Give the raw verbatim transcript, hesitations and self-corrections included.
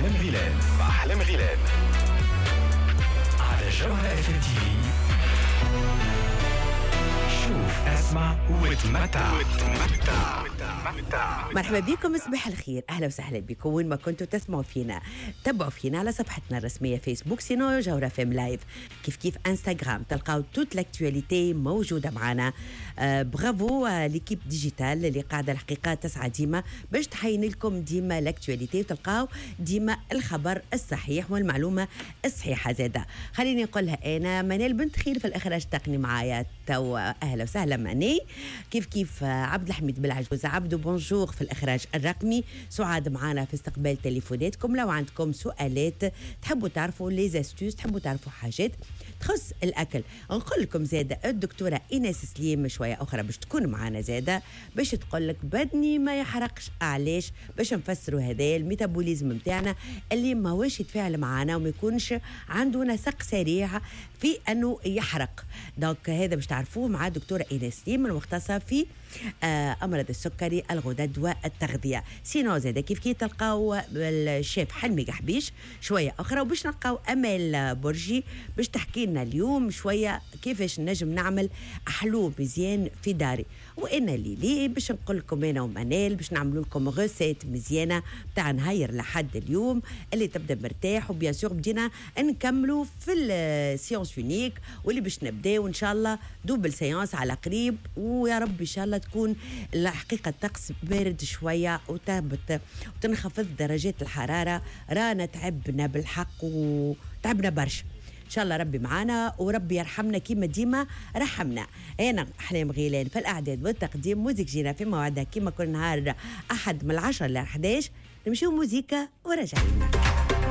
أحلام غيلان أحلام غيلان على جوهرة اف ام تي في. شوف اسمع وتمتع وتمتع. مرحبا بكم، صباح الخير، اهلا وسهلا بكم وين ما كنتوا تسمعوا فينا. تابعوا فينا على صفحتنا الرسميه فيسبوك سينو جوهرة فيم لايف، كيف كيف انستغرام تلقاو توت لاكتواليتي موجوده معنا. آه برافو آه ليكيب ديجيتال اللي قاعده الحقيقه تسعى ديما باش تحين لكم ديما لاكتواليتي وتلقاو ديما الخبر الصحيح والمعلومه الصحيحه زاده. خليني نقولها انا منال بنت خير في الاخراج تقني معايا تو. اهلا وسهلا ماني. كيف كيف آه عبد الحميد بالعجوز عبدو بونجور في الإخراج الرقمي. سعاد معنا في استقبال تليفوناتكم لو عندكم سؤالات تحبوا تعرفوا لي زاستوس، تحبوا تعرفوا حاجات تخص الأكل. نقول لكم زادة الدكتورة إيناس سليم شوية أخرى باش تكون معنا زادة باش تقول لك بدني ما يحرقش. علاش؟ باش نفسروا هذا الميتابوليزم متاعنا اللي ما واش يتفاعل معنا وما يكونش عنده نسق سريع في أنه يحرق. دونك هذا باش تعرفوه مع الدكتورة إيناس سليم المختصة في آه أمراض السكري الغدد والتغذية. سينو زادة كيف كي تلقاو الشيف حلمي قحبيش شوية أخرى، وباش نلقاو أمل برجي باش تحكي لنا اليوم شوية كيفاش نجم نعمل حلو مزيان في داري. وإنا ليلي باش نقول لكم أنا ومنال باش نعملوا لكم غوسيت مزيانة بتاع نهير لحد اليوم اللي تبدأ مرتاح. وبيان سور بدينا نكملوا في السيونس يونيك واللي باش نبداو إن شاء الله دوبل سيونس على قريب، ويا رب إن شاء الله تكون الحقيقة الطقس بارد شوية وتهبط وتنخفض درجات الحرارة. رانا تعبنا بالحق وتعبنا برشا. إن شاء الله ربي معانا وربي يرحمنا كيما ديما رحمنا. أنا أحلام غيلان في الأعداد والتقديم. موزيك جينا في موعدها كيما كل نهار أحد من العشرة لأحداش. نمشيو موزيكا ورجعنا.